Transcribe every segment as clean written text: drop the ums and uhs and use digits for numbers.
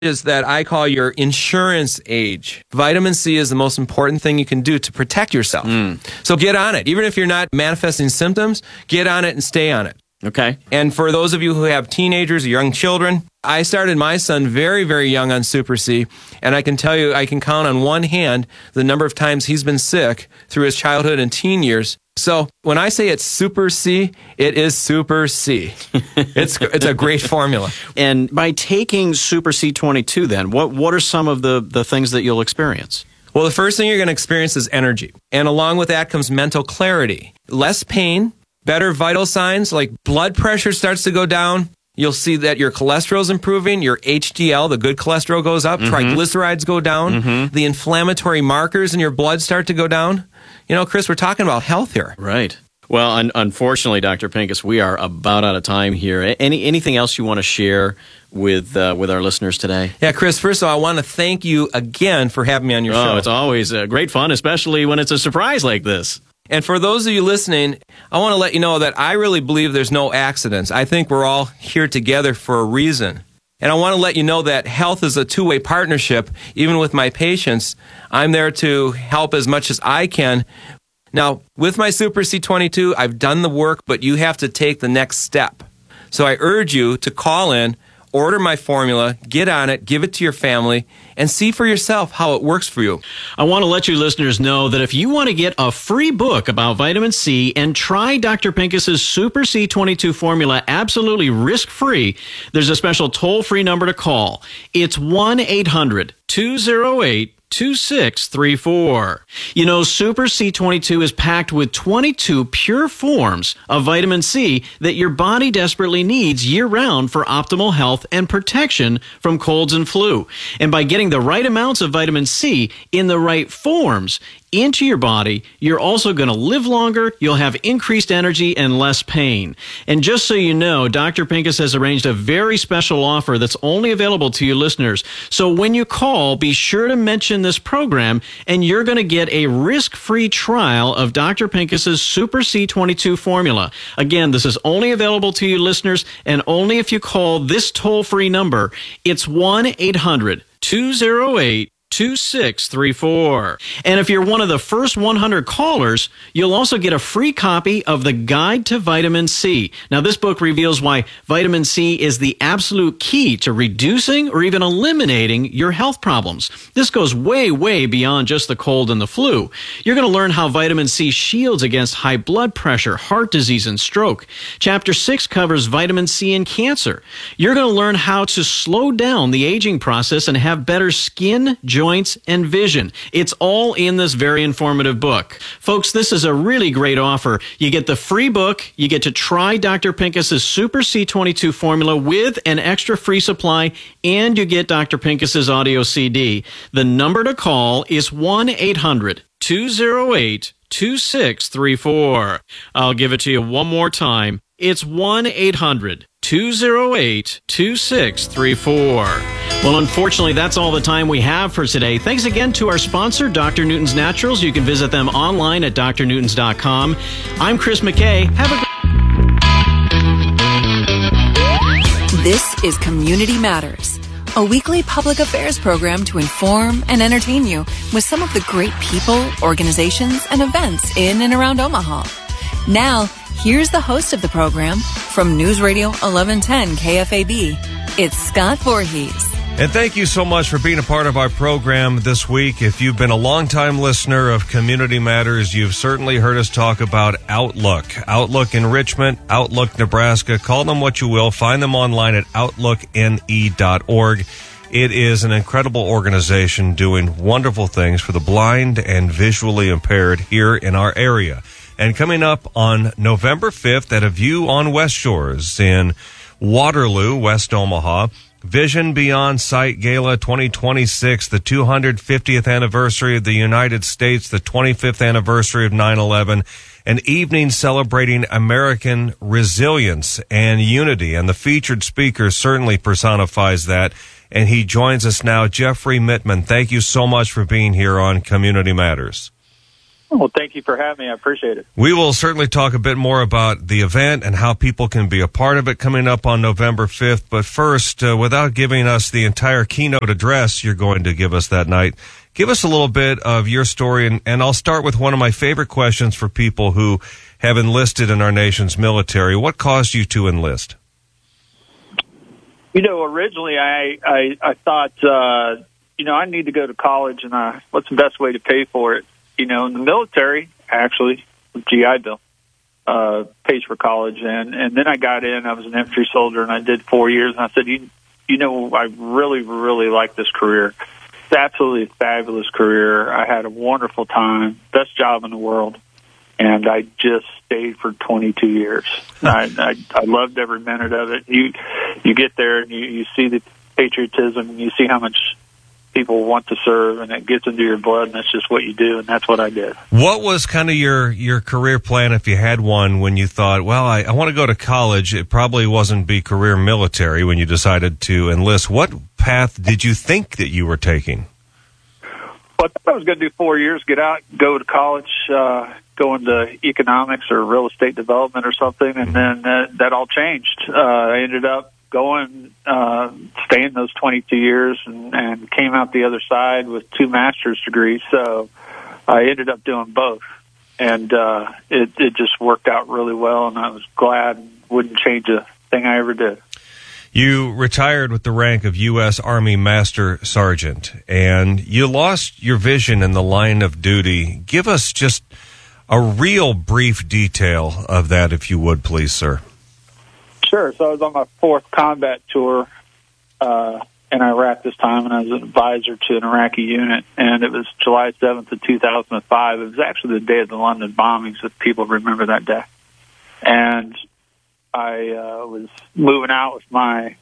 is that I call your insurance age. Vitamin C is the most important thing you can do to protect yourself. So get on it. Even if you're not manifesting symptoms, get on it and stay on it. Okay. And for those of you who have teenagers or young children, I started my son very, very young on Super C, and I can tell you I can count on one hand the number of times he's been sick through his childhood and teen years. So when I say it's Super C, it is Super C. It's a great formula. And by taking Super C22 then, what are some of the things that you'll experience? Well, the first thing you're going to experience is energy. And along with that comes mental clarity, less pain, better vital signs like blood pressure starts to go down. You'll see that your cholesterol is improving, your HDL, the good cholesterol, goes up, triglycerides go down, the inflammatory markers in your blood start to go down. You know, Chris, we're talking about health here. Right. Well, unfortunately, Dr. Pincus, we are about out of time here. Anything else you want to share with our listeners today? Yeah, Chris, first of all, I want to thank you again for having me on your show. Oh, it's always great fun, especially when it's a surprise like this. And for those of you listening, I want to let you know that I really believe there's no accidents. I think we're all here together for a reason. And I want to let you know that health is a two-way partnership. Even with my patients, I'm there to help as much as I can. Now, with my Super C22, I've done the work, but you have to take the next step. So I urge you to call in, order my formula, get on it, give it to your family, and see for yourself how it works for you. I want to let you listeners know that if you want to get a free book about vitamin C and try Dr. Pincus's Super C22 formula absolutely risk-free, there's a special toll-free number to call. It's 1-800-208-2634. You know, Super C22 is packed with 22 pure forms of vitamin C that your body desperately needs year-round for optimal health and protection from colds and flu. And by getting the right amounts of vitamin C in the right forms into your body, you're also going to live longer, you'll have increased energy and less pain. And just so you know, Dr. Pincus has arranged a very special offer that's only available to you listeners. So when you call, be sure to mention this program, and you're going to get a risk-free trial of Dr. Pincus's Super C22 formula. Again, this is only available to you listeners, and only if you call this toll-free number. It's 1-800-208-2634. And if you're one of the first 100 callers, you'll also get a free copy of the Guide to Vitamin C. Now, this book reveals why vitamin C is the absolute key to reducing or even eliminating your health problems. This goes way, way beyond just the cold and the flu. You're going to learn how vitamin C shields against high blood pressure, heart disease, and stroke. Chapter 6 covers vitamin C and cancer. You're going to learn how to slow down the aging process and have better skin, joints, and vision. It's all in this very informative book. Folks, this is a really great offer. You get the free book, you get to try Dr. Pincus's Super C22 formula with an extra free supply, and you get Dr. Pincus's audio CD. The number to call is 1-800-208-2634. I'll give it to you one more time. It's 1-800-208-2634. Well, unfortunately, that's all the time we have for today. Thanks again to our sponsor, Dr. Newton's Naturals. You can visit them online at drnewtons.com. I'm Chris McKay. Have a good... This is Community Matters, a weekly public affairs program to inform and entertain you with some of the great people, organizations, and events in and around Omaha. Now, here's the host of the program from News Radio 1110 KFAB. It's Scott Voorhees. And thank you so much for being a part of our program this week. If you've been a longtime listener of Community Matters, you've certainly heard us talk about Outlook. Outlook Enrichment, Outlook Nebraska. Call them what you will. Find them online at outlookne.org. It is an incredible organization doing wonderful things for the blind and visually impaired here in our area. And coming up on November 5th at A View on West Shores in Waterloo, West Omaha, Vision Beyond Sight Gala 2026, the 250th anniversary of the United States, the 25th anniversary of 9/11, an evening celebrating American resilience and unity. And the featured speaker certainly personifies that. And he joins us now, Jeffrey Mittman. Thank you so much for being here on Community Matters. Well, thank you for having me. I appreciate it. We will certainly talk a bit more about the event and how people can be a part of it coming up on November 5th. But first, without giving us the entire keynote address you're going to give us that night, give us a little bit of your story. And I'll start with one of my favorite questions for people who have enlisted in our nation's military. What caused you to enlist? Originally I thought, I need to go to college, and what's the best way to pay for it? In the military, actually, GI Bill pays for college. And then I got in. I was an infantry soldier, and I did 4 years. And I said, I really, really like this career. It's absolutely a fabulous career. I had a wonderful time, best job in the world. And I just stayed for 22 years. I loved every minute of it. You get there, and you see the patriotism, and you see how much people want to serve, and it gets into your blood, and that's just what you do, and that's what I did. What was kind of your career plan, if you had one, when you thought, well, I want to go to college? It probably wasn't be career military when you decided to enlist. What path did you think that you were taking? Well, I thought I was going to do 4 years, get out, go to college, go into economics or real estate development or something, and then that all changed. I ended up staying those 22 years and came out the other side with 2 master's degrees. So I ended up doing both, and it just worked out really well, and I was glad and wouldn't change a thing I ever did. You retired with the rank of U.S. Army Master Sergeant, and you lost your vision in the line of duty. Give us just a real brief detail of that, if you would, please, sir. Sure. So I was on my 4th combat tour in Iraq this time, and I was an advisor to an Iraqi unit, and it was July 7th of 2005. It was actually the day of the London bombings, if people remember that day. And I was moving out with my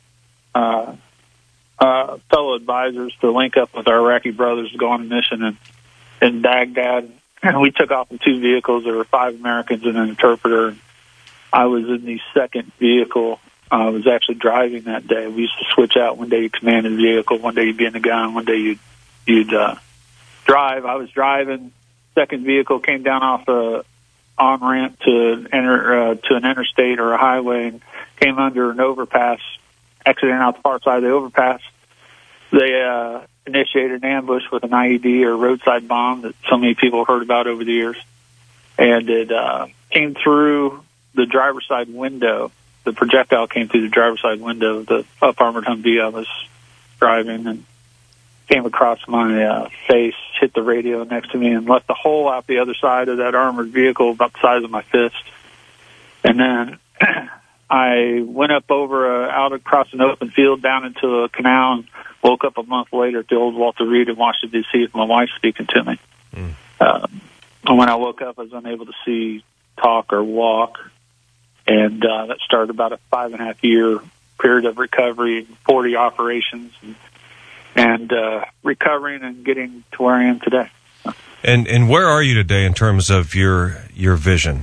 fellow advisors to link up with our Iraqi brothers to go on a mission in Baghdad. And we took off in 2 vehicles. There were 5 Americans and an interpreter. I was in the second vehicle. I was actually driving that day. We used to switch out. One day you command the vehicle, one day you'd be in the gun, one day you'd drive. I was driving. Second vehicle came down off a on-ramp to an interstate or a highway and came under an overpass, exiting out the far side of the overpass. They initiated an ambush with an IED or roadside bomb that so many people heard about over the years. And it came through the driver's side window. The projectile came through the driver's side window of the up-armored Humvee I was driving and came across my face, hit the radio next to me, and left a hole out the other side of that armored vehicle about the size of my fist. And then I went up out across an open field down into a canal and woke up a month later at the old Walter Reed in Washington, D.C. with my wife speaking to me. And when I woke up, I was unable to see, talk, or walk. And that started about a 5.5-year period of recovery, 40 operations, and recovering and getting to where I am today. And where are you today in terms of your vision?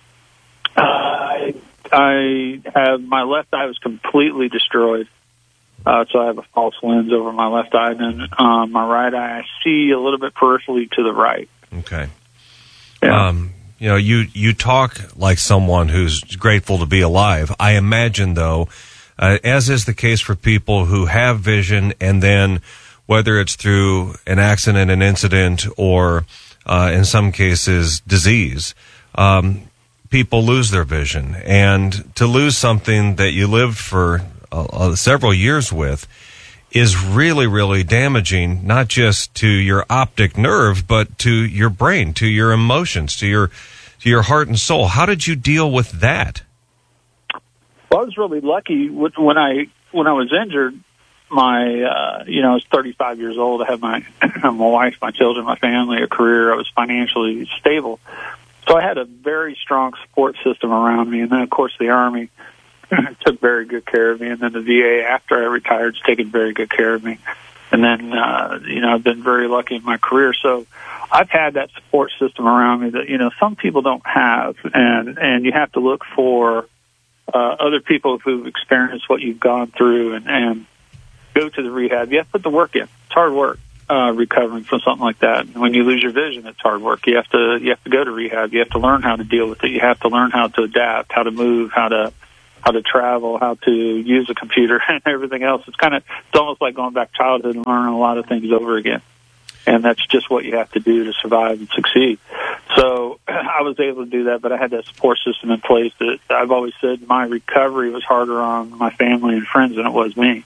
I have my left eye was completely destroyed, so I have a false lens over my left eye. And then my right eye, I see a little bit peripherally to the right. Okay. Yeah. You talk like someone who's grateful to be alive. I imagine, though, as is the case for people who have vision, and then whether it's through an accident, an incident, or in some cases disease, people lose their vision. And to lose something that you lived for several years with is really, really damaging, not just to your optic nerve, but to your brain, to your emotions, to your heart and soul. How did you deal with that? Well, I was really lucky when I was injured. I was 35 years old. I had my wife, my children, my family, a career. I was financially stable. So I had a very strong support system around me. And then, of course, the Army took very good care of me. And then the VA, after I retired, has taken very good care of me. And then, I've been very lucky in my career. So I've had that support system around me that, some people don't have. And you have to look for other people who've experienced what you've gone through and go to the rehab. You have to put the work in. It's hard work. recovering from something like that. And when you lose your vision, it's hard work. You have to go to rehab. You have to learn how to deal with it. You have to learn how to adapt, how to move, how to travel, how to use a computer, and everything else. It's almost like going back to childhood and learning a lot of things over again. And that's just what you have to do to survive and succeed. So I was able to do that, but I had that support system in place that I've always said my recovery was harder on my family and friends than it was me.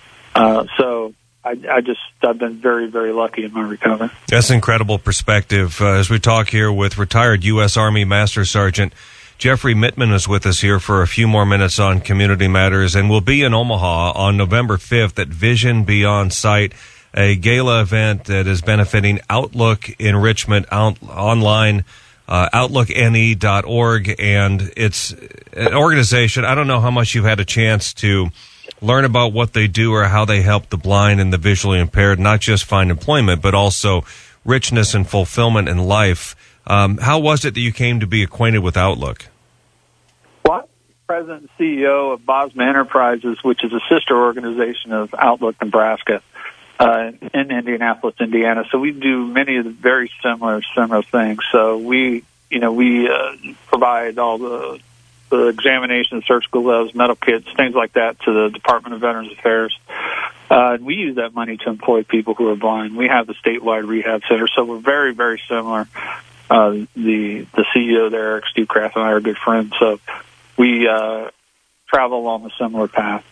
So I've been very, very lucky in my recovery. That's an incredible perspective. As we talk here with retired U.S. Army Master Sergeant Jeffrey Mittman is with us here for a few more minutes on Community Matters, and we'll be in Omaha on November 5th at Vision Beyond Sight, a gala event that is benefiting Outlook Enrichment online, outlookne.org, and it's an organization. I don't know how much you've had a chance to learn about what they do or how they help the blind and the visually impaired not just find employment, but also richness and fulfillment in life. How was it that you came to be acquainted with Outlook? Well, I'm President and CEO of Bosma Enterprises, which is a sister organization of Outlook Nebraska in Indianapolis, Indiana. So we do many of the very similar things. So we provide all the examinations, surgical gloves, medical kits, things like that to the Department of Veterans Affairs. We use that money to employ people who are blind. We have the statewide rehab center, so we're very, very similar. The CEO there, Eric Stewcraft, and I are good friends, so we travel along a similar path.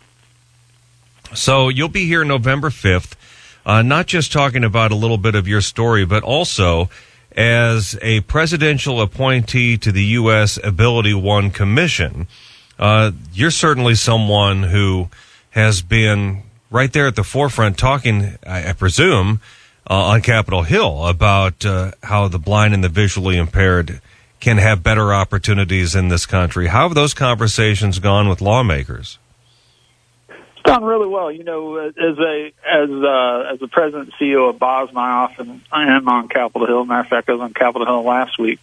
So you'll be here November 5th, not just talking about a little bit of your story, but also as a presidential appointee to the U.S. Ability One Commission. You're certainly someone who has been right there at the forefront talking, I presume, on Capitol Hill about how the blind and the visually impaired can have better opportunities in this country. How have those conversations gone with lawmakers? It's gone really well. You know, as a president and CEO of Bosma, I am on Capitol Hill. Matter of fact, I was on Capitol Hill last week,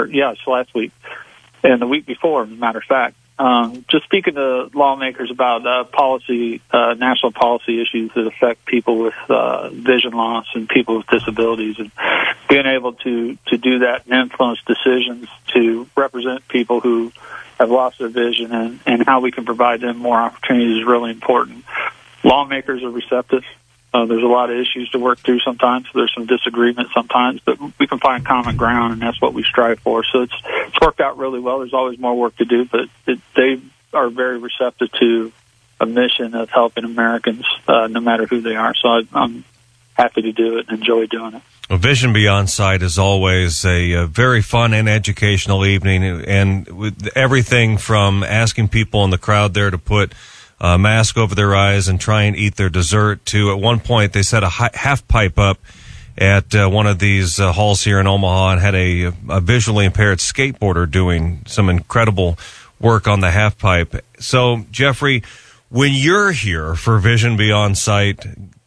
and the week before, as a matter of fact. Just speaking to lawmakers about national policy issues that affect people with vision loss and people with disabilities, and being able to do that and influence decisions to represent people who have lost their vision and how we can provide them more opportunities is really important. Lawmakers are receptive. There's a lot of issues to work through sometimes. There's some disagreement sometimes, but we can find common ground, and that's what we strive for. So it's worked out really well. There's always more work to do, but they are very receptive to a mission of helping Americans, no matter who they are. So I'm happy to do it and enjoy doing it. Well, Vision Beyond Sight is always a very fun and educational evening, and with everything from asking people in the crowd there to put a mask over their eyes and try and eat their dessert to, at one point, they set a half pipe up at one of these halls here in Omaha and had a visually impaired skateboarder doing some incredible work on the half pipe. So, Jeffrey, when you're here for Vision Beyond Sight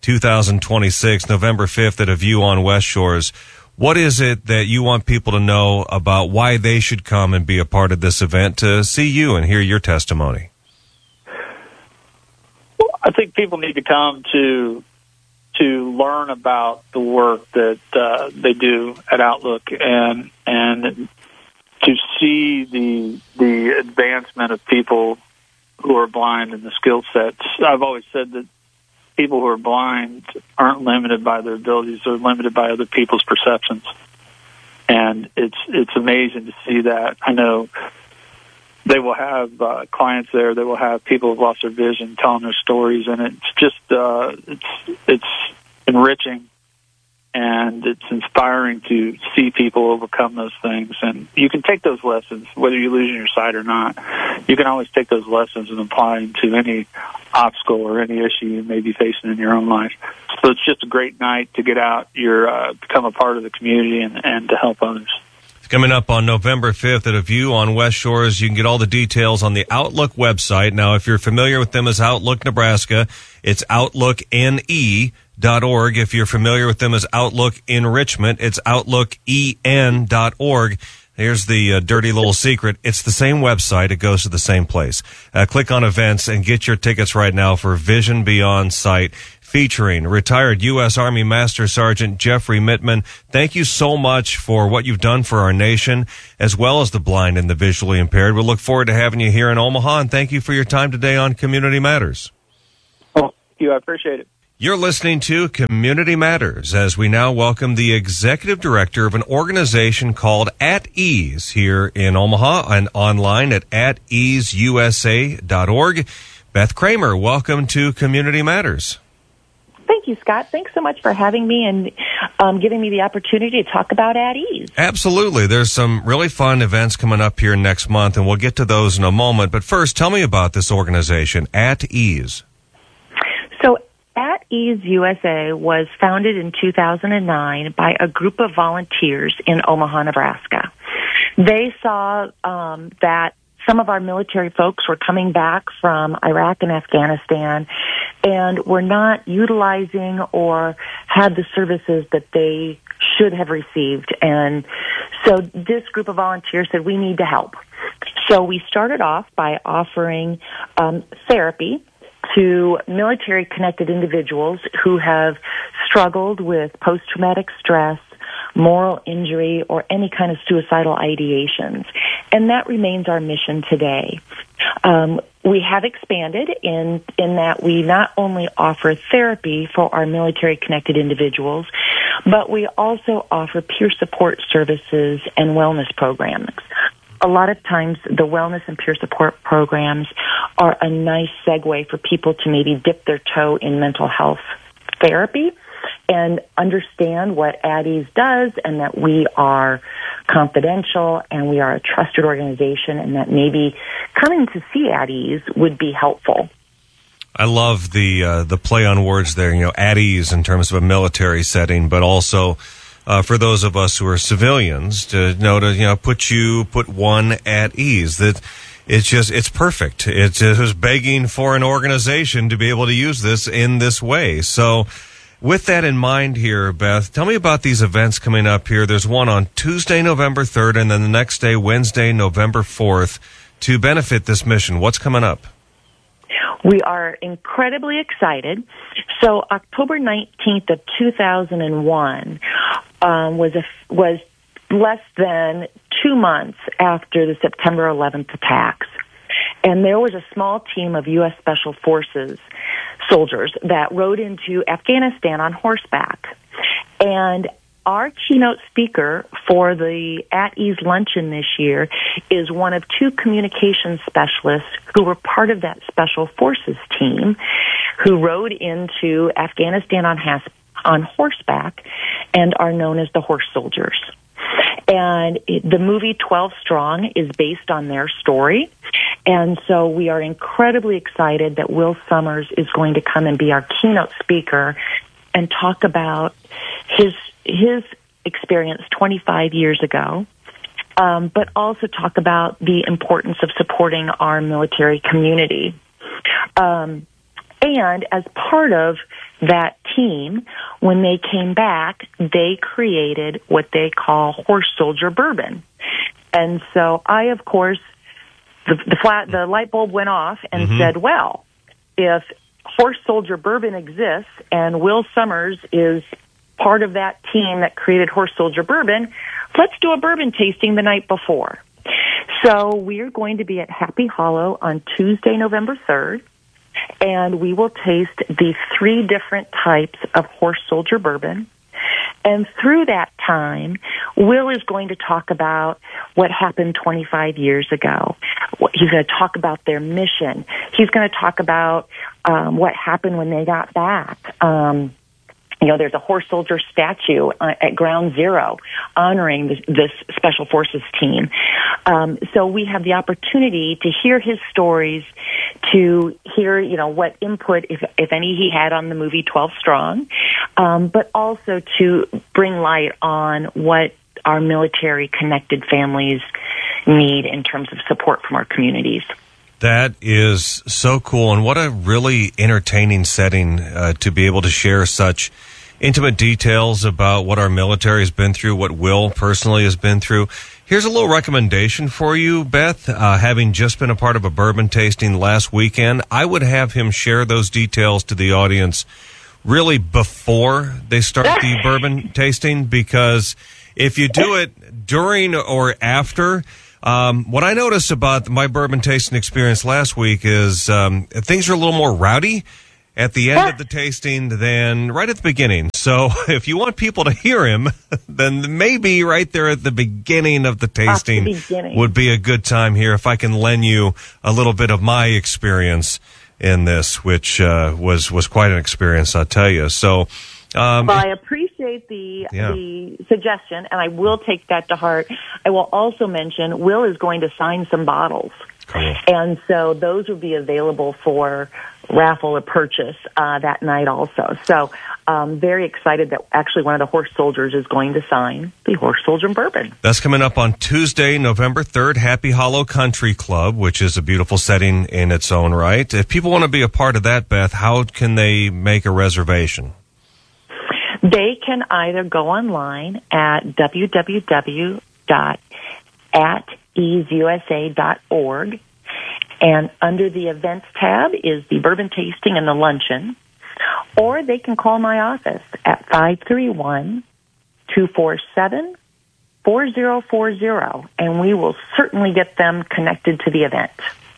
2026, November 5th at A View on West Shores, what is it that you want people to know about why they should come and be a part of this event to see you and hear your testimony? I think people need to come to learn about the work that they do at Outlook and to see the advancement of people who are blind and the skill sets. I've always said that people who are blind aren't limited by their abilities; they're limited by other people's perceptions, and it's amazing to see that. I know. They will have clients there. They will have people who've lost their vision telling their stories, and it's just it's enriching and it's inspiring to see people overcome those things. And you can take those lessons, whether you're losing your sight or not. You can always take those lessons and apply them to any obstacle or any issue you may be facing in your own life. So it's just a great night to get out, become a part of the community, and to help others. Coming up on November 5th at A View on West Shores. You can get all the details on the Outlook website. Now, if you're familiar with them as Outlook Nebraska, it's outlookne.org. If you're familiar with them as Outlook Enrichment, it's outlooken.org. Here's the dirty little secret. It's the same website. It goes to the same place. Click on events and get your tickets right now for Vision Beyond Sight, featuring retired U.S. Army Master Sergeant Jeffrey Mittman. Thank you so much for what you've done for our nation, as well as the blind and the visually impaired. We look forward to having you here in Omaha, and thank you for your time today on Community Matters. Oh, thank you. I appreciate it. You're listening to Community Matters, as we now welcome the executive director of an organization called At Ease here in Omaha and online at ateaseusa.org. Beth Kramer, welcome to Community Matters. Thank you, Scott. Thanks so much for having me and giving me the opportunity to talk about At Ease. Absolutely. There's some really fun events coming up here next month, and we'll get to those in a moment. But first, tell me about this organization, At Ease. So At Ease USA was founded in 2009 by a group of volunteers in Omaha, Nebraska. They saw that some of our military folks were coming back from Iraq and Afghanistan and were not utilizing or had the services that they should have received. And so this group of volunteers said, we need to help. So we started off by offering therapy to military-connected individuals who have struggled with post-traumatic stress, moral injury, or any kind of suicidal ideations. And that remains our mission today. We have expanded in that we not only offer therapy for our military-connected individuals, but we also offer peer support services and wellness programs. A lot of times the wellness and peer support programs are a nice segue for people to maybe dip their toe in mental health therapy and understand what At Ease does, and that we are confidential and we are a trusted organization, and that maybe coming to see At Ease would be helpful. I love the play on words there, at ease in terms of a military setting, but also for those of us who are civilians to put one at ease. That it's perfect. It's just begging for an organization to be able to use this in this way. So with that in mind here, Beth, tell me about these events coming up here. There's one on Tuesday, November 3rd, and then the next day, Wednesday, November 4th, to benefit this mission. What's coming up? We are incredibly excited. So October 19th of 2001 was less than 2 months after the September 11th attacks. And there was a small team of U.S. Special Forces soldiers that rode into Afghanistan on horseback. And our keynote speaker for the At Ease Luncheon this year is one of 2 communications specialists who were part of that Special Forces team who rode into Afghanistan on horseback and are known as the Horse Soldiers. And the movie 12 Strong is based on their story. And so we are incredibly excited that Will Summers is going to come and be our keynote speaker and talk about his experience 25 years ago, but also talk about the importance of supporting our military community. And as part of that team, when they came back, they created what they call Horse Soldier Bourbon. And so I, of course, the light bulb went off and said, well, if Horse Soldier Bourbon exists and Will Summers is part of that team that created Horse Soldier Bourbon, let's do a bourbon tasting the night before. So we're going to be at Happy Hollow on Tuesday, November 3rd, and we will taste the 3 different types of Horse Soldier Bourbon. And through that time, Will is going to talk about what happened 25 years ago. He's going to talk about their mission. He's going to talk about what happened when they got back. There's a Horse Soldier statue at Ground Zero honoring this Special Forces team. So we have the opportunity to hear his stories, to hear, what input, if any, he had on the movie 12 Strong, but also to bring light on what our military-connected families need in terms of support from our communities. That is so cool, and what a really entertaining setting to be able to share such intimate details about what our military has been through, what Will personally has been through. Here's a little recommendation for you, Beth. Having just been a part of a bourbon tasting last weekend, I would have him share those details to the audience really before they start the bourbon tasting, because if you do it during or after, what I noticed about my bourbon tasting experience last week is things are a little more rowdy at the end of the tasting than right at the beginning. So if you want people to hear him, then maybe right there at the beginning of the tasting would be a good time here, if I can lend you a little bit of my experience in this, which was quite an experience, I'll tell you. So well, I appreciate the suggestion, and I will take that to heart. I will also mention Will is going to sign some bottles. Cool. And so those will be available for raffle or purchase that night also. So very excited that actually one of the horse soldiers is going to sign the Horse Soldier Bourbon. That's coming up on Tuesday, November 3rd, Happy Hollow Country Club, which is a beautiful setting in its own right. If people want to be a part of that, Beth, how can they make a reservation? They can either go online at www.ateaseusa.org, and under the events tab is the bourbon tasting and the luncheon, or they can call my office at 531-247-4040, and we will certainly get them connected to the event.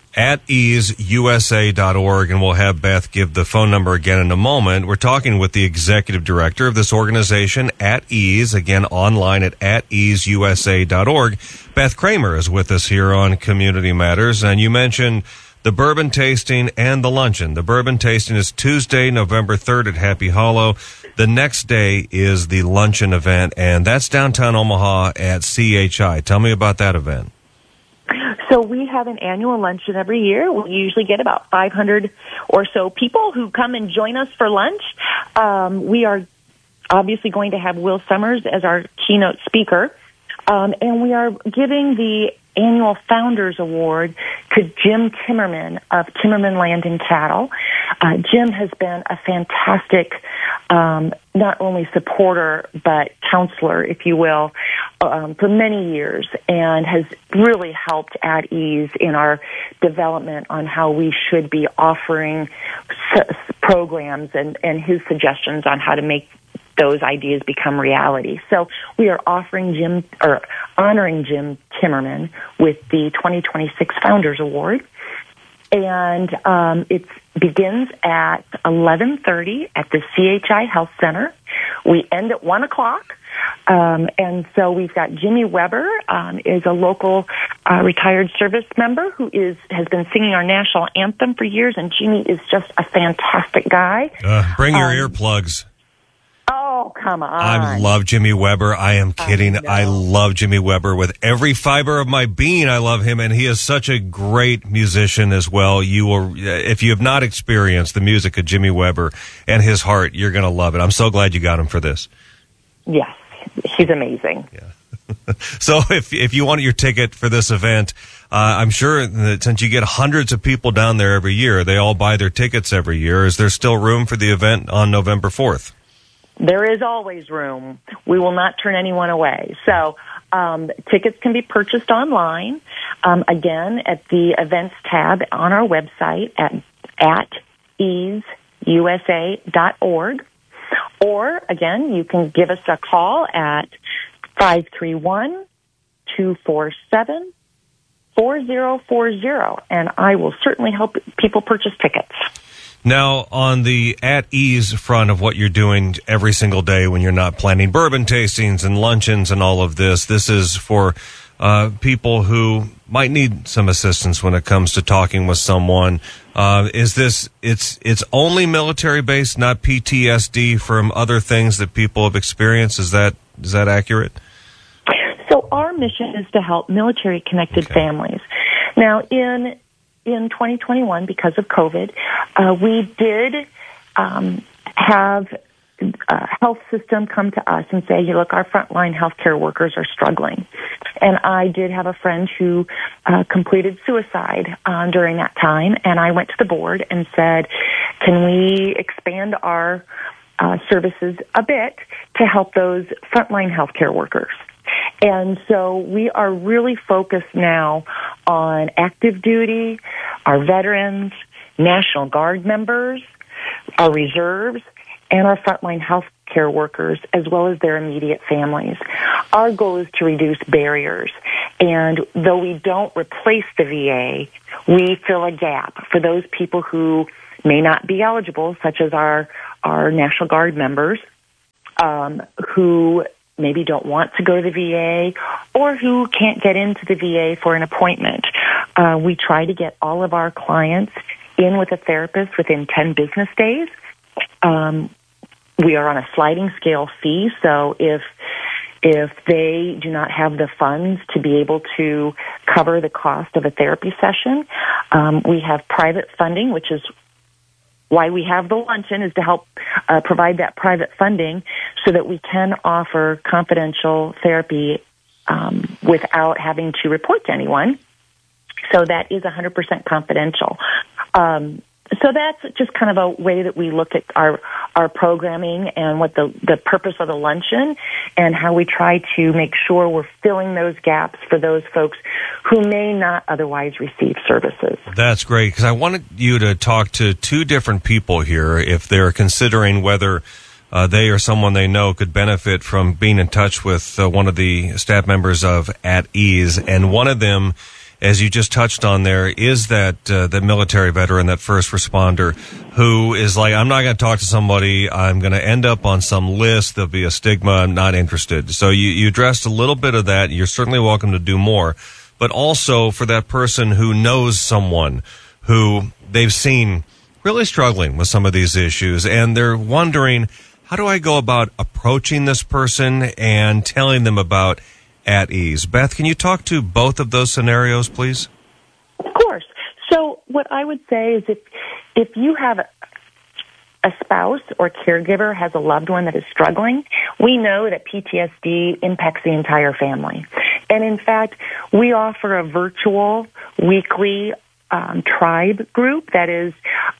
AtEaseUSA.org, and we'll have Beth give the phone number again in a moment. We're talking with the executive director of this organization, At Ease, again online at AtEaseUSA.org. Beth Kramer is with us here on Community Matters, and you mentioned the bourbon tasting and the luncheon. The bourbon tasting is Tuesday, November 3rd at Happy Hollow. The next day is the luncheon event, and that's downtown Omaha at CHI. Tell me about that event. So we have an annual luncheon every year. We usually get about 500 or so people who come and join us for lunch. We are obviously going to have Will Summers as our keynote speaker. And we are giving the annual Founders Award to Jim Timmerman of Timmerman Land and Cattle. Jim has been a fantastic not only supporter but counselor, if you will, for many years, and has really helped At Ease in our development on how we should be offering programs and his suggestions on how to make those ideas become reality. So we are honoring Jim Timmerman with the 2026 Founders Award. And it begins at 11:30 at the CHI Health Center. We end at 1 o'clock. And so we've got Jimmy Weber, is a local retired service member who has been singing our national anthem for years, and Jimmy is just a fantastic guy. Bring your earplugs. Oh, come on. I love Jimmy Weber. I am kidding. I love Jimmy Weber with every fiber of my being. I love him, and he is such a great musician as well. You will, if you have not experienced the music of Jimmy Weber and his heart, you're going to love it. I'm so glad you got him for this. Yes, he's amazing. Yeah. So if you want your ticket for this event, I'm sure that since you get hundreds of people down there every year, they all buy their tickets every year. Is there still room for the event on November 4th? There is always room. We will not turn anyone away. So tickets can be purchased online, again, at the events tab on our website at easeusa.org. Or, again, you can give us a call at 531-247-4040, and I will certainly help people purchase tickets. Now, on the At Ease front of what you're doing every single day when you're not planning bourbon tastings and luncheons and all of this, this is for people who might need some assistance when it comes to talking with someone. Is this, it's only military based, not PTSD from other things that people have experienced? Is that accurate? So our mission is to help military-connected families. Now, in 2021, because of COVID, we did have a health system come to us and say, hey, look, our frontline healthcare workers are struggling. And I did have a friend who completed suicide during that time, and I went to the board and said, can we expand our services a bit to help those frontline healthcare workers? And so we are really focused now on active duty, our veterans, National Guard members, our reserves, and our frontline health care workers, as well as their immediate families. Our goal is to reduce barriers. And though we don't replace the VA, we fill a gap for those people who may not be eligible, such as our National Guard members, who maybe don't want to go to the VA or who can't get into the VA for an appointment. We try to get all of our clients in with a therapist within 10 business days. We are on a sliding scale fee, so if they do not have the funds to be able to cover the cost of a therapy session, we have private funding, which is why we have the luncheon, is to help provide that private funding so that we can offer confidential therapy without having to report to anyone. So that is 100% confidential. So that's just kind of a way that we look at our programming and what the purpose of the luncheon and how we try to make sure we're filling those gaps for those folks who may not otherwise receive services. That's great, because I wanted you to talk to two different people here if they're considering whether they or someone they know could benefit from being in touch with one of the staff members of At Ease. And one of them, as you just touched on there, is that the military veteran, that first responder, who is like, I'm not going to talk to somebody. I'm going to end up on some list. There'll be a stigma. I'm not interested. So you addressed a little bit of that. You're certainly welcome to do more. But also for that person who knows someone who they've seen really struggling with some of these issues, and they're wondering, how do I go about approaching this person and telling them about At Ease? Beth, can you talk to both of those scenarios, please? Of course. So what I would say is if you have a spouse or caregiver has a loved one that is struggling, we know that PTSD impacts the entire family. And in fact, we offer a virtual weekly tribe group that is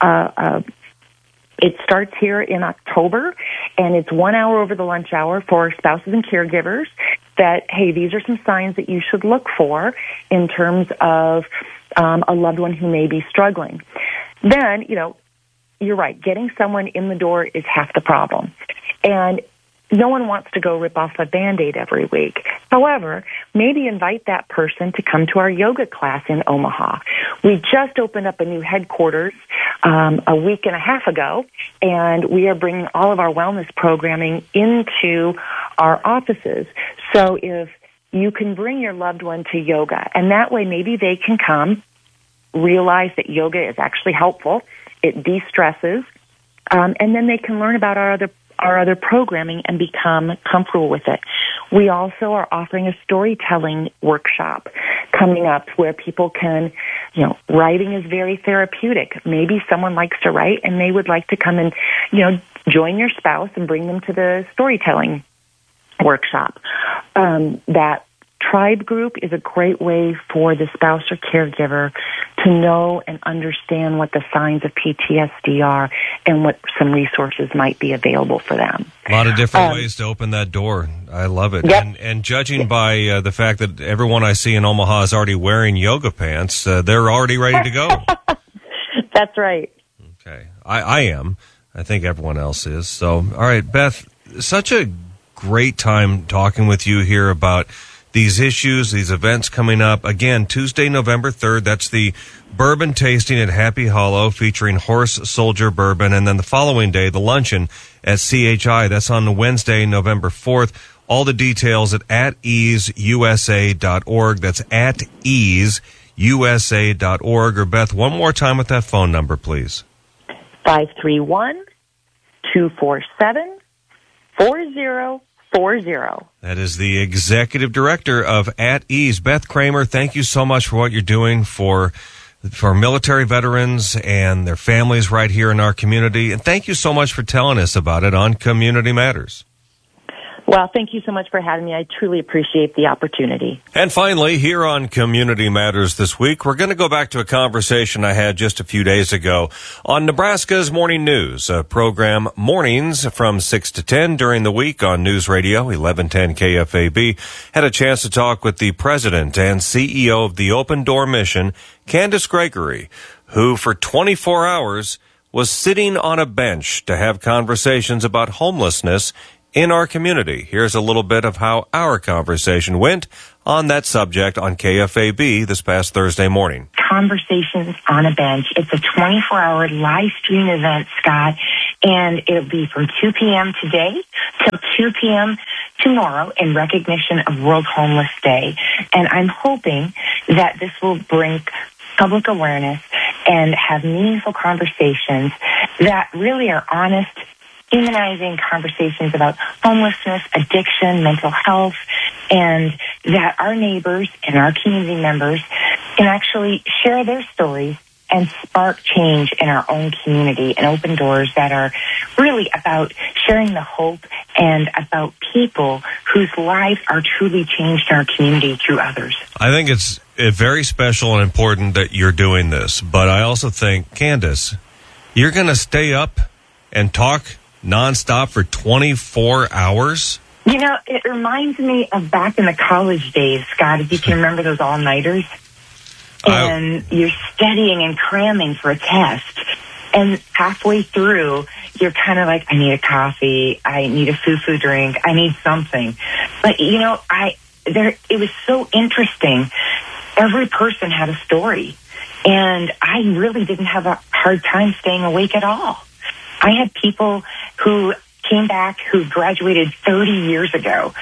it starts here in October, and it's 1 hour over the lunch hour for spouses and caregivers that, hey, these are some signs that you should look for in terms of a loved one who may be struggling. Then, you're right, getting someone in the door is half the problem. And no one wants to go rip off a Band-Aid every week. However, maybe invite that person to come to our yoga class in Omaha. We just opened up a new headquarters a week and a half ago, and we are bringing all of our wellness programming into our offices. So if you can bring your loved one to yoga, and that way maybe they can come, realize that yoga is actually helpful, it de-stresses, and then they can learn about our other programming and become comfortable with it. We also are offering a storytelling workshop coming up where people can, writing is very therapeutic. Maybe someone likes to write and they would like to come and, join your spouse and bring them to the storytelling workshop. That tribe group is a great way for the spouse or caregiver to know and understand what the signs of PTSD are and what some resources might be available for them. A lot of different ways to open that door. I love it. Yep. And judging by the fact that everyone I see in Omaha is already wearing yoga pants, they're already ready to go. That's right. Okay. I am. I think everyone else is. So, all right, Beth, such a great time talking with you here about these issues, these events coming up. Again, Tuesday, November 3rd, that's the bourbon tasting at Happy Hollow featuring Horse Soldier Bourbon. And then the following day, the luncheon at CHI. That's on Wednesday, November 4th. All the details at easeusa.org. That's at easeusa.org. Or Beth, one more time with that phone number, please. 531-247-4040. That is the executive director of At Ease. Beth Kramer, thank you so much for what you're doing for military veterans and their families right here in our community. And thank you so much for telling us about it on Community Matters. Well, thank you so much for having me. I truly appreciate the opportunity. And finally, here on Community Matters this week, we're going to go back to a conversation I had just a few days ago on Nebraska's Morning News, a program mornings from 6 to 10 during the week on News Radio 1110 KFAB. Had a chance to talk with the president and CEO of the Open Door Mission, Candace Gregory, who for 24 hours was sitting on a bench to have conversations about homelessness in our community. Here's a little bit of how our conversation went on that subject on KFAB this past Thursday morning. Conversations on a Bench. It's a 24-hour live stream event, Scott, and it'll be from 2 p.m. today till 2 p.m. tomorrow in recognition of World Homeless Day. And I'm hoping that this will bring public awareness and have meaningful conversations that really are honest, humanizing conversations about homelessness, addiction, mental health, and that our neighbors and our community members can actually share their stories and spark change in our own community and open doors that are really about sharing the hope and about people whose lives are truly changed in our community through others. I think it's very special and important that you're doing this, but I also think, Candace, you're going to stay up and talk nonstop for 24 hours? You know, it reminds me of back in the college days, Scott, if you can remember those all-nighters. And you're studying and cramming for a test. And halfway through, you're kind of like, I need a coffee. I need a foo-foo drink. I need something. But, you know, it was so interesting. Every person had a story. And I really didn't have a hard time staying awake at all. I had people who came back who graduated 30 years ago,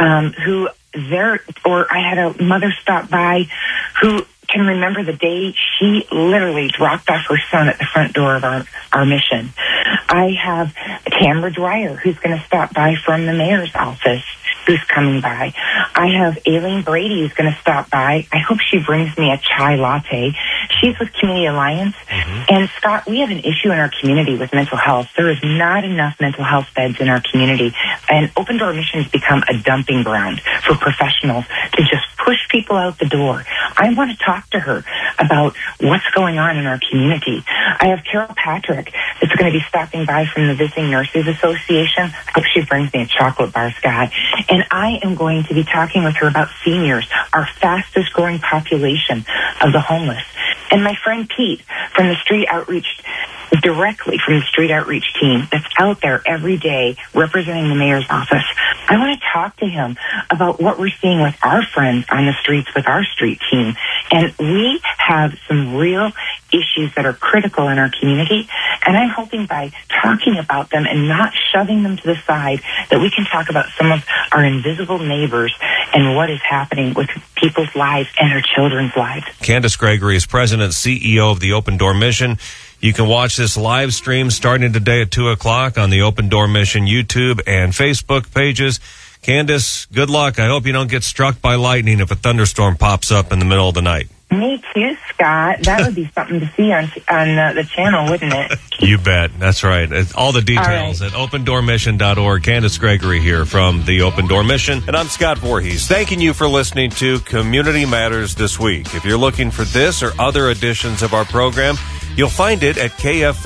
or I had a mother stop by who can remember the day she literally dropped off her son at the front door of our mission. I have Tamara Dreyer, who's going to stop by from the mayor's office, who's coming by. I have Aileen Brady, who's going to stop by. I hope she brings me a chai latte. She's with Community Alliance. And Scott, we have an issue in our community with mental health. There is not enough mental health beds in our community. And Open Door Mission has become a dumping ground for professionals to just push people out the door. I want to talk to her about what's going on in our community. I have Carol Patrick that's going to be stopping by from the Visiting Nurses Association. I hope she brings me a chocolate bar, Scott. And I am going to be talking with her about seniors, our fastest growing population of the homeless. And my friend Pete from the Street Outreach, directly from the Street Outreach team that's out there every day representing the mayor's office. I want to talk to him about what we're seeing with our friends on the streets with our street team. And we have some real issues that are critical in our community. And I'm hoping by talking about them and not shoving them to the side that we can talk about some of our invisible neighbors and what is happening with people's lives and their children's lives. Candace Gregory is President and CEO of the Open Door Mission. You can watch this live stream starting today at 2 o'clock on the Open Door Mission YouTube and Facebook pages. Candace, good luck. I hope you don't get struck by lightning if a thunderstorm pops up in the middle of the night. Me too, Scott. That would be something to see on the channel, wouldn't it? You bet. That's right. All the details at opendoormission.org. Candace Gregory here from the Open Door Mission. And I'm Scott Voorhees, thanking you for listening to Community Matters this week. If you're looking for this or other editions of our program, you'll find it at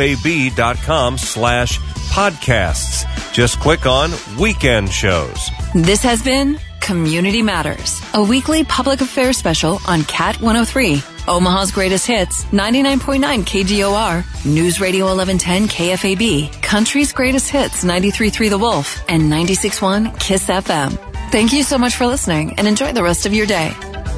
kfab.com/podcasts. Just click on Weekend Shows. This has been Community Matters, a weekly public affairs special on Cat 103, Omaha's greatest hits, 99.9 KGOR, News Radio 1110 KFAB, Country's greatest hits, 93.3 The Wolf, and 96.1 KISS FM. Thank you so much for listening and enjoy the rest of your day.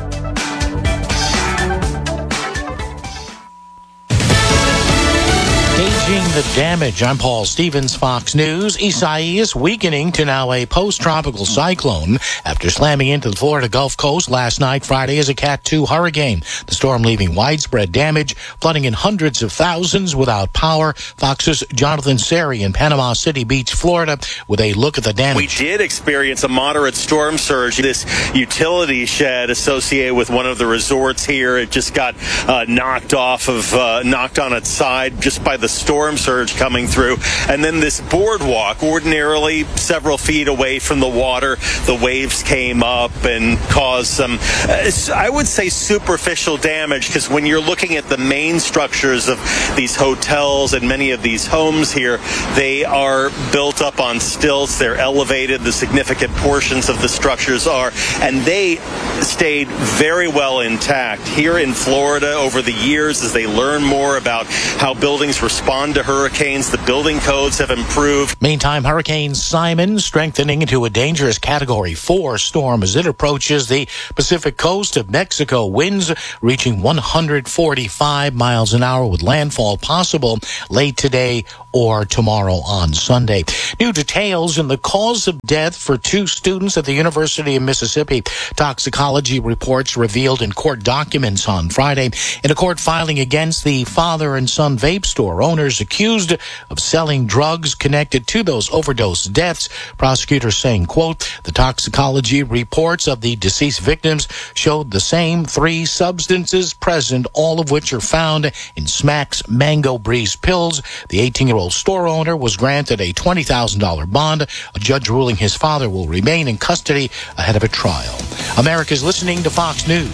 Gauging the damage. I'm Paul Stevens, Fox News. Isaias weakening to now a post-tropical cyclone after slamming into the Florida Gulf Coast last night, Friday, as a Cat 2 hurricane. The storm leaving widespread damage, flooding in hundreds of thousands without power. Fox's Jonathan Seri in Panama City Beach, Florida, with a look at the damage. We did experience a moderate storm surge. This utility shed associated with one of the resorts here, it just got knocked on its side just by the storm surge coming through. And then this boardwalk, ordinarily several feet away from the water, the waves came up and caused some, I would say, superficial damage, because when you're looking at the main structures of these hotels and many of these homes here, they are built up on stilts. They're elevated. The significant portions of the structures are, and they stayed very well intact. Here in Florida, over the years, as they learn more about how buildings respond respond to hurricanes. The building codes have improved. Meantime, Hurricane Simon strengthening into a dangerous Category 4 storm as it approaches the Pacific coast of Mexico. Winds reaching 145 miles an hour with landfall possible late today or tomorrow on Sunday. New details in the cause of death for 2 students at the University of Mississippi. Toxicology reports revealed in court documents on Friday in a court filing against the father and son vape store owners accused of selling drugs connected to those overdose deaths. Prosecutors saying, quote, the toxicology reports of the deceased victims showed the same 3 substances present, all of which are found in Smack's Mango Breeze pills. The 18-year-old store owner was granted a $20,000 bond. A judge ruling his father will remain in custody ahead of a trial. America's listening to Fox News.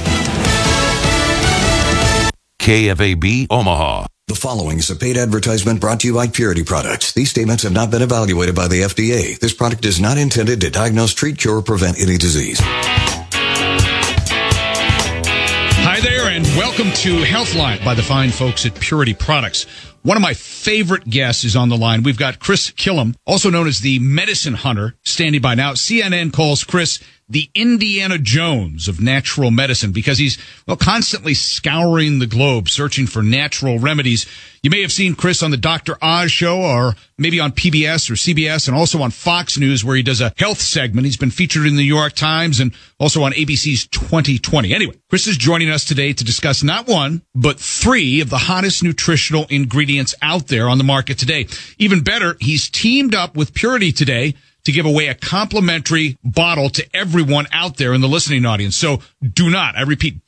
KFAB Omaha. The following is a paid advertisement brought to you by Purity Products. These statements have not been evaluated by the FDA. This product is not intended to diagnose, treat, cure, or prevent any disease. Hi there, and welcome to Healthline by the fine folks at Purity Products. One of my favorite guests is on the line. We've got Chris Killam, also known as the Medicine Hunter, standing by now. CNN calls Chris the Indiana Jones of natural medicine because he's, constantly scouring the globe searching for natural remedies. You may have seen Chris on the Dr. Oz show or maybe on PBS or CBS and also on Fox News where he does a health segment. He's been featured in the New York Times and also on ABC's 2020. Anyway, Chris is joining us today to discuss not 1, but 3 of the hottest nutritional ingredients out there on the market today. Even better, he's teamed up with Purity today to give away a complimentary bottle to everyone out there in the listening audience. So do not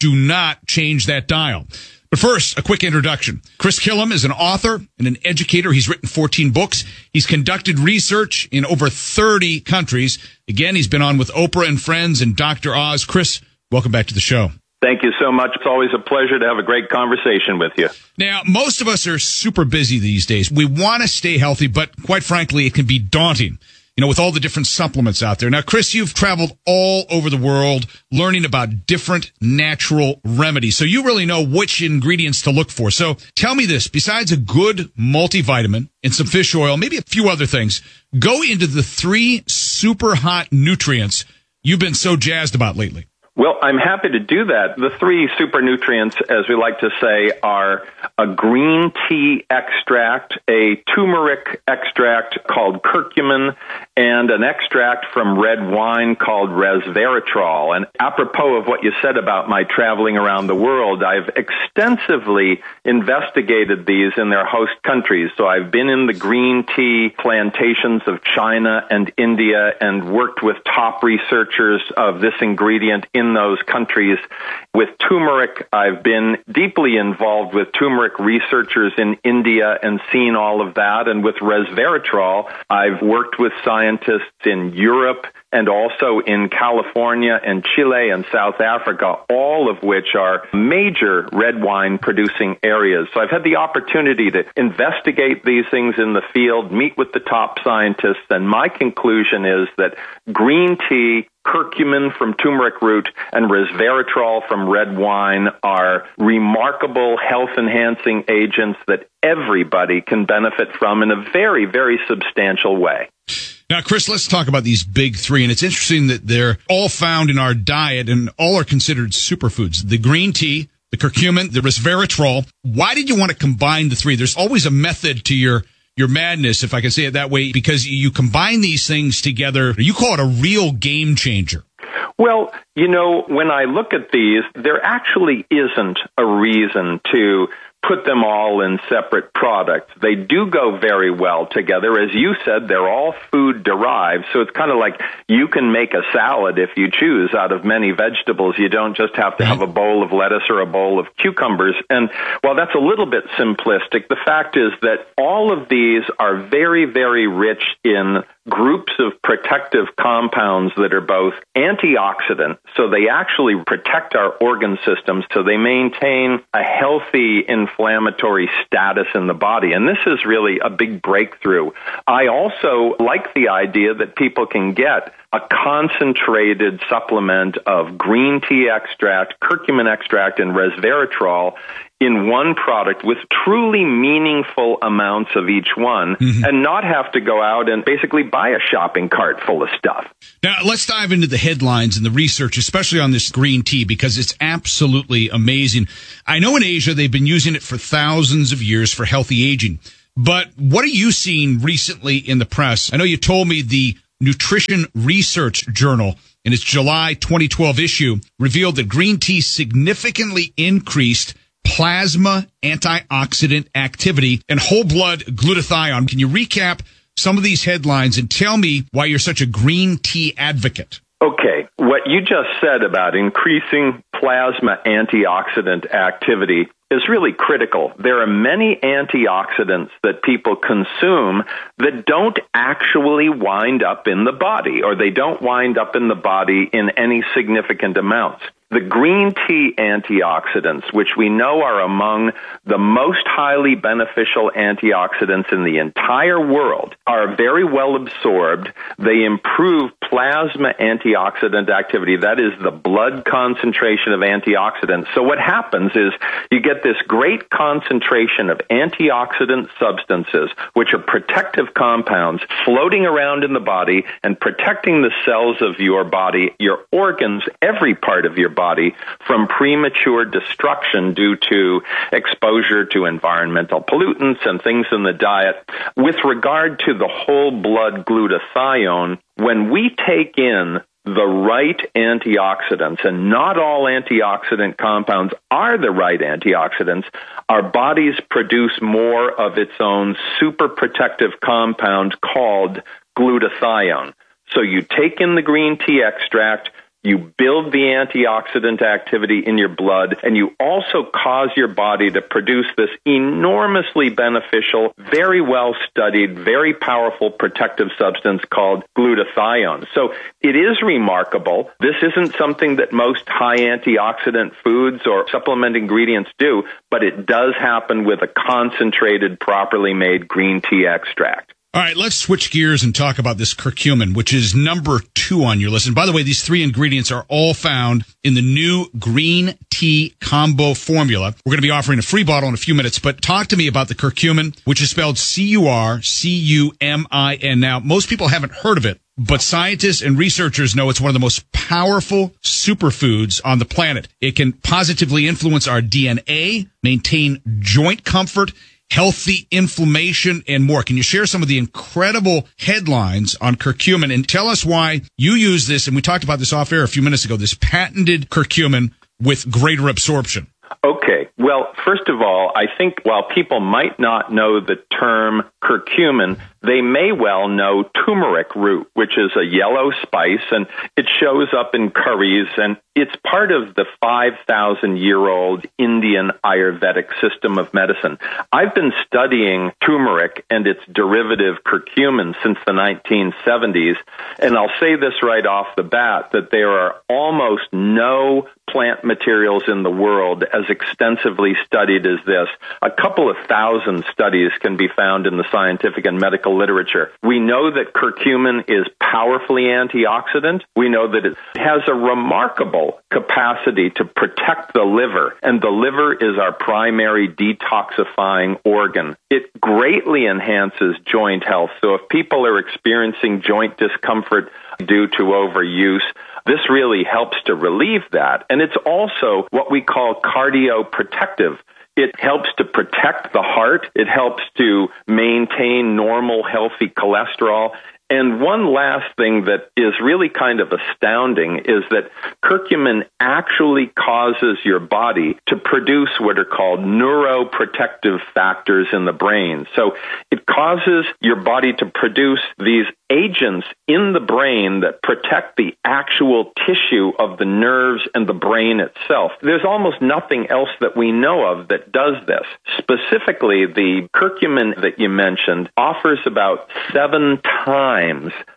change that dial. But first, a quick introduction. Chris Killam is an author and an educator. He's written 14 books. He's conducted research in over 30 countries. Again, he's been on with Oprah and Friends and Dr. Oz. Chris, welcome back to the show. Thank you so much. It's always a pleasure to have a great conversation with you. Now, most of us are super busy these days. We want to stay healthy, but quite frankly, it can be daunting, with all the different supplements out there. Now, Chris, you've traveled all over the world learning about different natural remedies. So you really know which ingredients to look for. So tell me this, besides a good multivitamin and some fish oil, maybe a few other things, go into the 3 super hot nutrients you've been so jazzed about lately. Well, I'm happy to do that. The 3 super nutrients, as we like to say, are a green tea extract, a turmeric extract called curcumin, and an extract from red wine called resveratrol. And apropos of what you said about my traveling around the world, I've extensively investigated these in their host countries. So I've been in the green tea plantations of China and India and worked with top researchers of this ingredient in those countries. With turmeric, I've been deeply involved with turmeric researchers in India and seen all of that. And with resveratrol, I've worked with scientists in Europe and also in California and Chile and South Africa, all of which are major red wine producing areas. So I've had the opportunity to investigate these things in the field, meet with the top scientists, and my conclusion is that green tea, curcumin from turmeric root, and resveratrol from red wine are remarkable health-enhancing agents that everybody can benefit from in a very, very substantial way. Now, Chris, let's talk about these big 3. And it's interesting that they're all found in our diet and all are considered superfoods. The green tea, the curcumin, the resveratrol. Why did you want to combine the 3? There's always a method to your madness, if I can say it that way, because you combine these things together. You call it a real game changer. Well, when I look at these, there actually isn't a reason to put them all in separate products. They do go very well together. As you said, they're all food derived, so it's kind of like you can make a salad if you choose out of many vegetables. You don't just have to have a bowl of lettuce or a bowl of cucumbers. And while that's a little bit simplistic, the fact is that all of these are very, very rich in groups of protective compounds that are both antioxidant, so they actually protect our organ systems, so they maintain a healthy inflammatory status in the body. And this is really a big breakthrough. I also like the idea that people can get a concentrated supplement of green tea extract, curcumin extract, and resveratrol in one product with truly meaningful amounts of each one, and not have to go out and basically buy a shopping cart full of stuff. Now, let's dive into the headlines and the research, especially on this green tea, because it's absolutely amazing. I know in Asia they've been using it for thousands of years for healthy aging. But what are you seeing recently in the press? I know you told me the Nutrition Research Journal in its July 2012 issue revealed that green tea significantly increased plasma antioxidant activity and whole blood glutathione. Can you recap some of these headlines and tell me why you're such a green tea advocate? Okay, what you just said about increasing plasma antioxidant activity is really critical. There are many antioxidants that people consume that don't actually wind up in the body, or they don't wind up in the body in any significant amounts. The green tea antioxidants, which we know are among the most highly beneficial antioxidants in the entire world, are very well absorbed. They improve plasma antioxidant activity. That is the blood concentration of antioxidants. So what happens is you get this great concentration of antioxidant substances, which are protective compounds, floating around in the body and protecting the cells of your body, your organs, every part of your body from premature destruction due to exposure to environmental pollutants and things in the diet. With regard to the whole blood glutathione, when we take in the right antioxidants, and not all antioxidant compounds are the right antioxidants, our bodies produce more of its own super protective compound called glutathione. So you take in the green tea extract, you build the antioxidant activity in your blood, and you also cause your body to produce this enormously beneficial, very well-studied, very powerful protective substance called glutathione. So it is remarkable. This isn't something that most high antioxidant foods or supplement ingredients do, but it does happen with a concentrated, properly made green tea extract. All right, let's switch gears and talk about this curcumin, which is number 2 on your list. And by the way, these 3 ingredients are all found in the new green tea combo formula. We're going to be offering a free bottle in a few minutes, but talk to me about the curcumin, which is spelled C-U-R-C-U-M-I-N. Now, most people haven't heard of it, but scientists and researchers know it's one of the most powerful superfoods on the planet. It can positively influence our DNA, maintain joint comfort, healthy inflammation, and more. Can you share some of the incredible headlines on curcumin and tell us why you use this, and we talked about this off air a few minutes ago, this patented curcumin with greater absorption? Okay. Well, first of all, I think while people might not know the term curcumin, they may well know turmeric root, which is a yellow spice, and it shows up in curries, and it's part of the 5,000-year-old Indian Ayurvedic system of medicine. I've been studying turmeric and its derivative curcumin since the 1970s, and I'll say this right off the bat, that there are almost no plant materials in the world as extensively studied as this. A couple of thousand studies can be found in the scientific and medical literature. We know that curcumin is powerfully antioxidant. We know that it has a remarkable capacity to protect the liver, and the liver is our primary detoxifying organ. It greatly enhances joint health. So if people are experiencing joint discomfort due to overuse, this really helps to relieve that. And it's also what we call cardioprotective. It helps to protect the heart. It helps to maintain normal, healthy cholesterol. And one last thing that is really kind of astounding is that curcumin actually causes your body to produce what are called neuroprotective factors in the brain. So it causes your body to produce these agents in the brain that protect the actual tissue of the nerves and the brain itself. There's almost nothing else that we know of that does this. Specifically, the curcumin that you mentioned offers about 7 times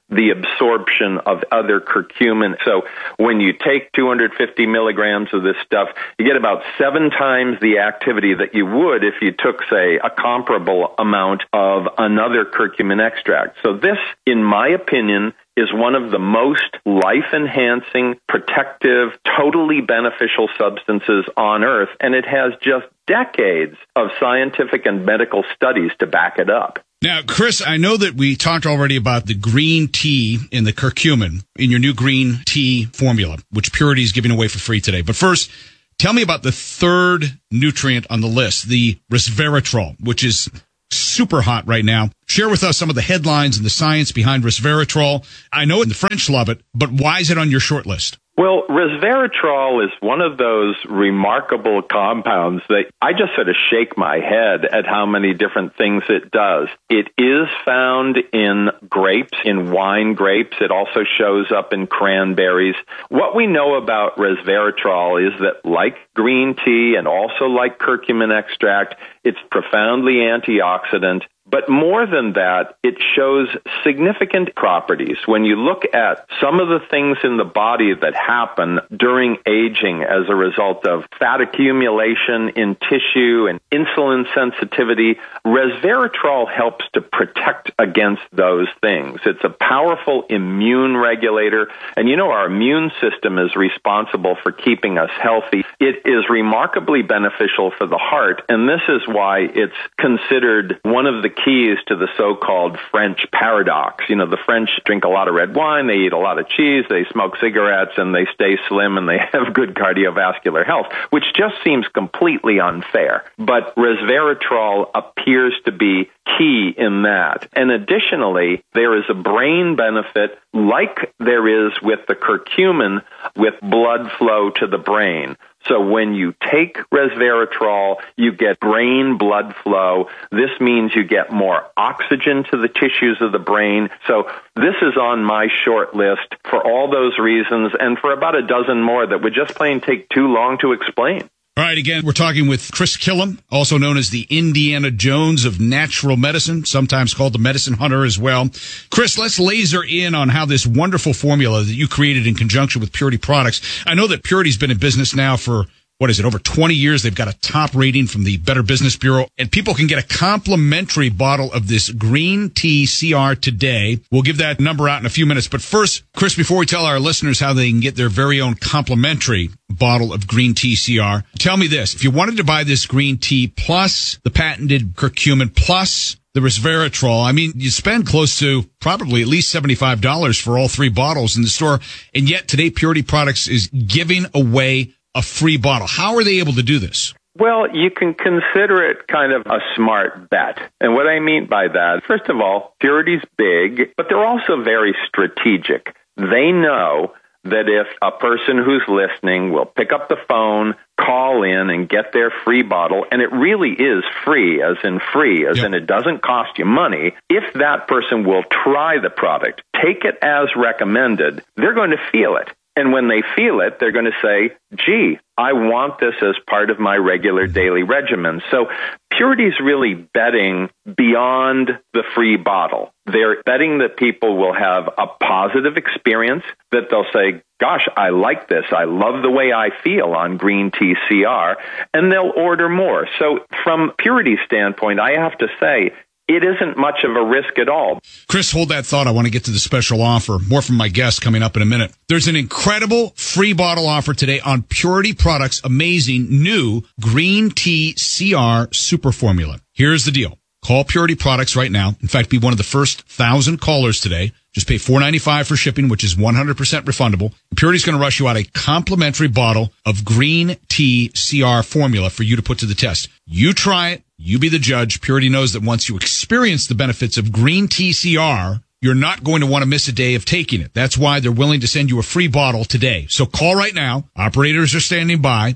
the absorption of other curcumin. So when you take 250 milligrams of this stuff, you get about 7 times the activity that you would if you took, say, a comparable amount of another curcumin extract. So this, in my opinion, is one of the most life-enhancing, protective, totally beneficial substances on Earth, and it has just decades of scientific and medical studies to back it up. Now, Chris, I know that we talked already about the green tea in the curcumin in your new green tea formula, which Purity is giving away for free today. But first, tell me about the third nutrient on the list, the resveratrol, which is super hot right now. Share with us some of the headlines and the science behind resveratrol. I know the French love it, but why is it on your short list? Well, resveratrol is one of those remarkable compounds that I just sort of shake my head at how many different things it does. It is found in grapes, in wine grapes. It also shows up in cranberries. What we know about resveratrol is that, like green tea and also like curcumin extract, it's profoundly antioxidant. But more than that, it shows significant properties. When you look at some of the things in the body that happen during aging as a result of fat accumulation in tissue and insulin sensitivity, resveratrol helps to protect against those things. It's a powerful immune regulator. And you know, our immune system is responsible for keeping us healthy. It is remarkably beneficial for the heart, and this is why it's considered one of the keys to the so-called French paradox. You know, the French drink a lot of red wine, they eat a lot of cheese, they smoke cigarettes, and they stay slim, and they have good cardiovascular health, which just seems completely unfair. But resveratrol appears to be key in that. And additionally, there is a brain benefit like there is with the curcumin with blood flow to the brain. So when you take resveratrol, you get brain blood flow. This means you get more oxygen to the tissues of the brain. So this is on my short list for all those reasons and for about a dozen more that would just plain take too long to explain. All right, again, we're talking with Chris Killam, also known as the Indiana Jones of natural medicine, sometimes called the medicine hunter as well. Chris, let's laser in on how this wonderful formula that you created in conjunction with Purity Products. I know that Purity's been in business now for, over 20 years. They've got a top rating from the Better Business Bureau, and people can get a complimentary bottle of this green tea CR today. We'll give that number out in a few minutes. But first, Chris, before we tell our listeners how they can get their very own complimentary bottle of green tea CR, tell me this. If you wanted to buy this green tea plus the patented curcumin plus the resveratrol, I mean, you spend close to probably at least $75 for all 3 bottles in the store. And yet today, Purity Products is giving away a free bottle. How are they able to do this? Well, you can consider it kind of a smart bet. And what I mean by that, first of all, Purity's big, but they're also very strategic. They know that if a person who's listening will pick up the phone, call in, and get their free bottle, and it really is free, as in it doesn't cost you money, if that person will try the product, take it as recommended, they're going to feel it. And when they feel it, they're going to say, gee, I want this as part of my regular daily regimen. So Purity's really betting beyond the free bottle. They're betting that people will have a positive experience, that they'll say, gosh, I like this. I love the way I feel on green tea CR, and they'll order more. So from Purity's standpoint, I have to say, it isn't much of a risk at all. Chris, hold that thought. I want to get to the special offer. More from my guest coming up in a minute. There's an incredible free bottle offer today on Purity Products' amazing new Green Tea CR Super Formula. Here's the deal. Call Purity Products right now. In fact, be one of the first 1,000 callers today. Just pay $4.95 for shipping, which is 100% refundable. Purity's going to rush you out a complimentary bottle of Green Tea CR Formula for you to put to the test. You try it. You be the judge. Purity knows that once you experience the benefits of Green Tea CR, you're not going to want to miss a day of taking it. That's why they're willing to send you a free bottle today. So call right now. Operators are standing by.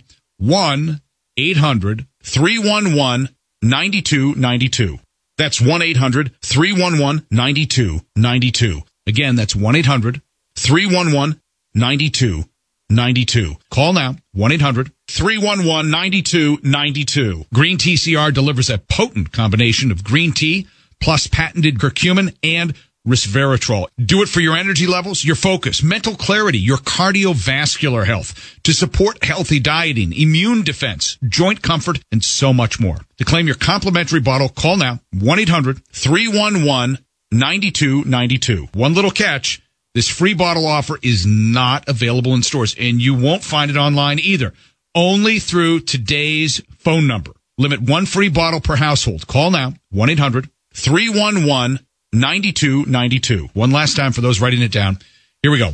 1-800-311-9292. That's 1-800-311-9292. Again, that's 1-800-311-9292. Call now. 1-800-311-9292. Green Tea CR delivers a potent combination of green tea plus patented curcumin and resveratrol. Do it for your energy levels, your focus, mental clarity, your cardiovascular health, to support healthy dieting, immune defense, joint comfort, and so much more. To claim your complimentary bottle, call now, 1-800-311-9292. One little catch, this free bottle offer is not available in stores, and you won't find it online either. Only through today's phone number. Limit one free bottle per household. Call now, 1-800-311-9292. One last time for those writing it down. Here we go.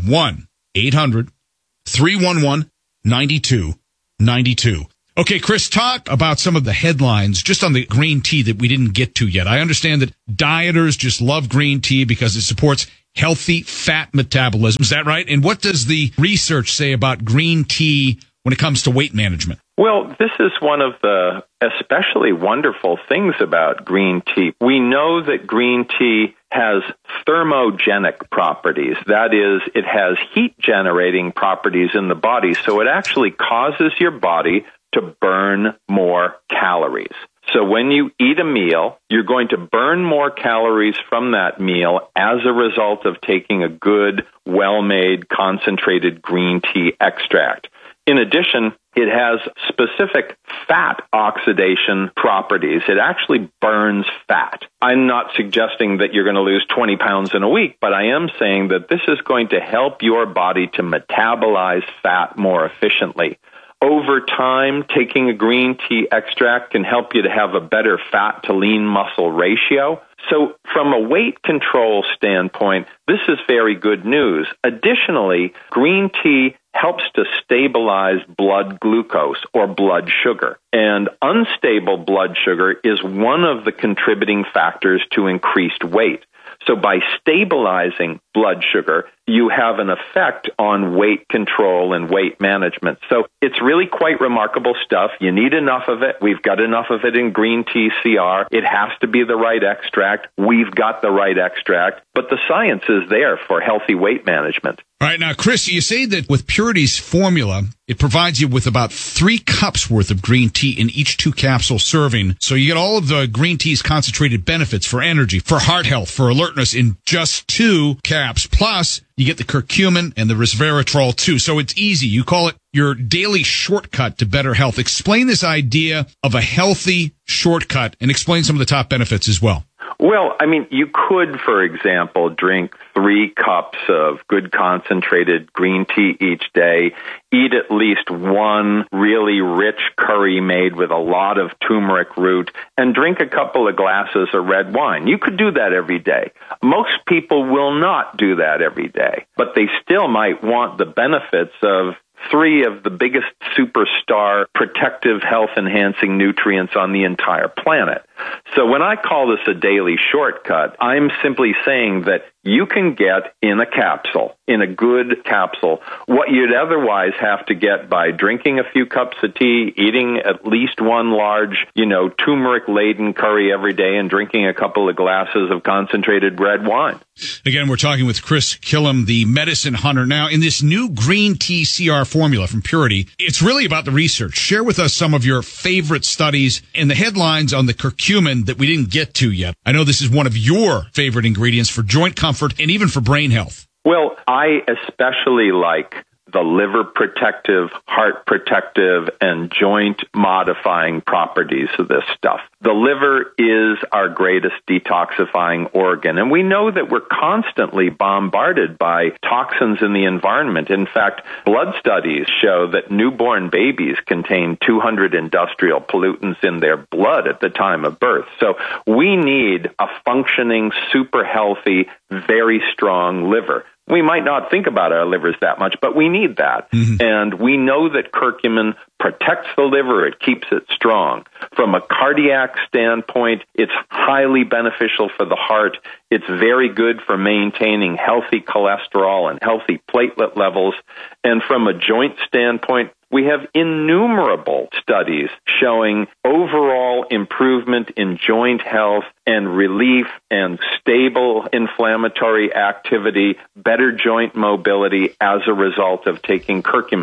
1-800-311-9292. Okay, Chris, talk about some of the headlines just on the green tea that we didn't get to yet. I understand that dieters just love green tea because it supports healthy fat metabolism. Is that right? And what does the research say about green tea when it comes to weight management? Well, this is one of the especially wonderful things about green tea. We know that green tea has thermogenic properties. That is, it has heat-generating properties in the body, so it actually causes your body to burn more calories. So when you eat a meal, you're going to burn more calories from that meal as a result of taking a good, well-made, concentrated green tea extract. In addition, it has specific fat oxidation properties. It actually burns fat. I'm not suggesting that you're going to lose 20 pounds in a week, but I am saying that this is going to help your body to metabolize fat more efficiently. Over time, taking a green tea extract can help you to have a better fat to lean muscle ratio. So from a weight control standpoint, this is very good news. Additionally, green tea helps to stabilize blood glucose or blood sugar. And unstable blood sugar is one of the contributing factors to increased weight. So by stabilizing blood sugar, you have an effect on weight control and weight management. So it's really quite remarkable stuff. You need enough of it. We've got enough of it in green tea CR. It has to be the right extract. We've got the right extract. But the science is there for healthy weight management. All right, now, Chris, you say that with Purity's formula, it provides you with about 3 cups worth of green tea in each 2-capsule serving. So you get all of the green tea's concentrated benefits for energy, for heart health, for alertness in just 2 caps. Plus, you get the curcumin and the resveratrol, too. So it's easy. You call it your daily shortcut to better health. Explain this idea of a healthy shortcut and explain some of the top benefits as well. Well, I mean, you could, for example, drink 3 cups of good concentrated green tea each day, eat at least 1 really rich curry made with a lot of turmeric root, and drink a couple of glasses of red wine. You could do that every day. Most people will not do that every day, but they still might want the benefits of 3 of the biggest superstar protective health-enhancing nutrients on the entire planet. So when I call this a daily shortcut, I'm simply saying that you can get in a capsule, in a good capsule, what you'd otherwise have to get by drinking a few cups of tea, eating at least 1 large, turmeric-laden curry every day, and drinking a couple of glasses of concentrated red wine. Again, we're talking with Chris Killam, the medicine hunter. Now, in this new green tea CR formula from Purity, it's really about the research. Share with us some of your favorite studies and the headlines on the curcumin that we didn't get to yet. I know this is one of your favorite ingredients for joint comfort and even for brain health. Well, I especially like the liver protective, heart protective, and joint modifying properties of this stuff. The liver is our greatest detoxifying organ, and we know that we're constantly bombarded by toxins in the environment. In fact, blood studies show that newborn babies contain 200 industrial pollutants in their blood at the time of birth. So we need a functioning, super healthy, very strong liver. We might not think about our livers that much, but we need that. Mm-hmm. And we know that curcumin protects the liver. It keeps it strong. From a cardiac standpoint, it's highly beneficial for the heart. It's very good for maintaining healthy cholesterol and healthy platelet levels. And from a joint standpoint, we have innumerable studies showing overall improvement in joint health and relief and stable inflammatory activity, better joint mobility as a result of taking curcumin.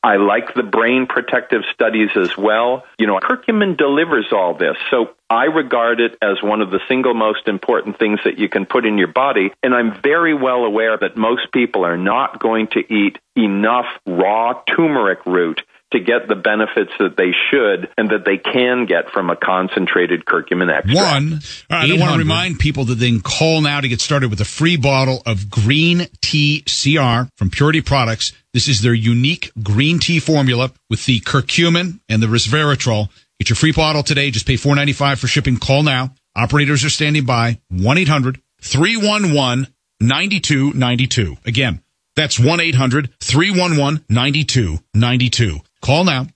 I like the brain protective studies as well. Curcumin delivers all this. So I regard it as one of the single most important things that you can put in your body. And I'm very well aware that most people are not going to eat enough raw turmeric root to get the benefits that they should and that they can get from a concentrated curcumin extract. I want to remind people that they can call now to get started with a free bottle of Green Tea CR from Purity Products. This is their unique green tea formula with the curcumin and the resveratrol. Get your free bottle today. Just pay $4.95 for shipping. Call now. Operators are standing by. 1-800-311-9292. Again, that's 1-800-311-9292. Call now,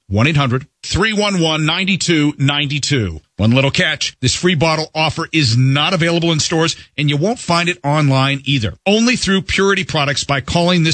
1-800-311-9292. One little catch, this free bottle offer is not available in stores, and you won't find it online either. Only through Purity Products by calling this